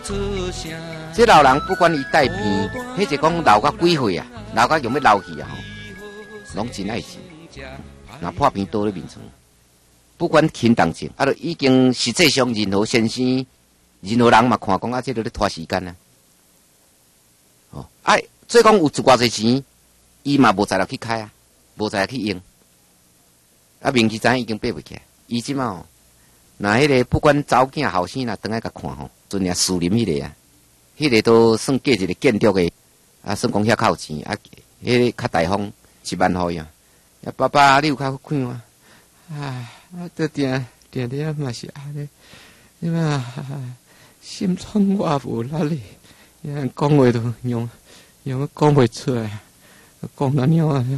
这老人不管伊带病，迄就讲老到几岁啊，老到用要老去啊吼，拢真爱钱。那破病倒咧面床，不管轻重症，啊，都已经实际上任何先生、任何人嘛看讲啊，这都咧拖时间啊。哦，哎，所以讲有偌侪钱，伊嘛无才落去开啊，无才落去用。啊，名气咱已经爬不起来，伊即嘛吼，那迄个不管查某囝后生啦，倒来甲看吼，阵也树林迄个啊，迄个都算过一个建筑的，啊，算讲遐较有钱，啊，迄个较大方，1万块呀。啊，爸爸，你有较看吗？啊，都定嘛是安尼，你嘛心酸我无力哩，讲话都用讲袂出来，讲哪样啊？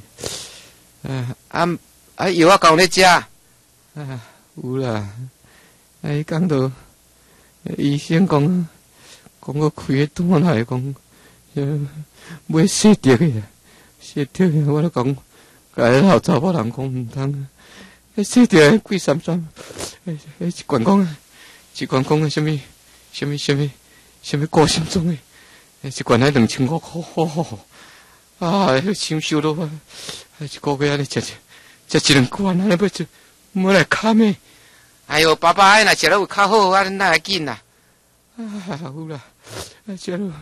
药我讲咧食，有啦，伊讲到医生讲我开个单来讲，买洗掉个，洗掉个，我都讲。甲迄老查某人讲毋通，迄洗掉贵300，一罐讲啊，一罐讲啊，什么过心中诶，一罐还2500块，啊，享受到啊，一个月安尼食1罐，安尼要就冇来砍诶。哎哟，爸爸，若食了有较好，啊，哪会紧啊？啊，有啦，食了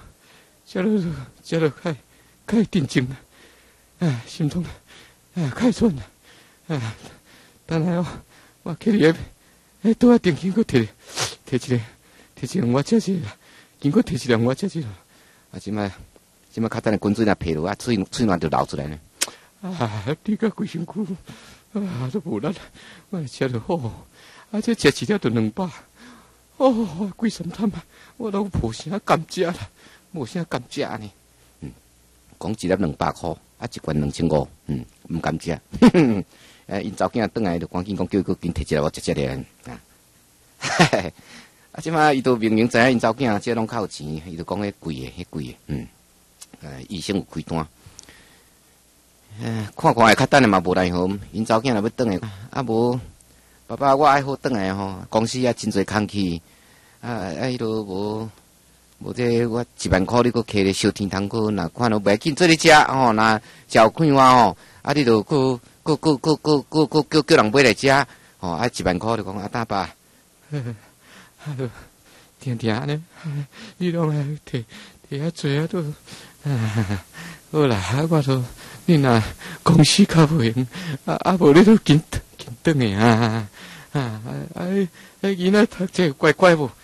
较定静啊，心痛。开船啦！等下我去里迄拄啊电经过摕一个，我吃去啦，经过摕一个我吃去啦。啊，即摆较等下滚水若撇落啊，喙暖就流出来呢。啊，你甲规身躯啊都无力，我吃着好，啊这吃一粒就200，哦，贵300啊，我都无啥敢食啦，无啥敢食呢。讲一粒200块。啊，一罐2500，唔敢食。因查某囝转来就赶紧讲叫伊紧摕一个我食咧。啊，即马伊都明明知影因查某囝即拢较有钱，伊就讲迄贵诶，医生有开单。看会较等下嘛无奈何，因查某囝若要转来，啊无，爸爸我爱好转来吼，公司啊真侪空气，迄都无这我1万块，你搁摕咧烧天堂去，若看到袂紧做咧食吼，若食有看我吼，啊你就搁叫人买来食，吼啊1万块就讲啊大爸，听呢，你拢来摕遐济啊都，好啦，我都你若公司较无用，无你都紧转诶啊，囡仔读册乖乖无？